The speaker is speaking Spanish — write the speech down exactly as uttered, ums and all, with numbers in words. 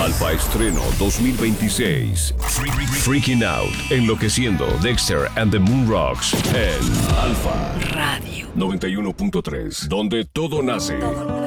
Alfa Estreno dos mil veintiséis. Freaking Out, Enloqueciendo, Dexter and the Moon Rocks en Alfa Radio noventa y uno punto tres, donde todo nace. Todo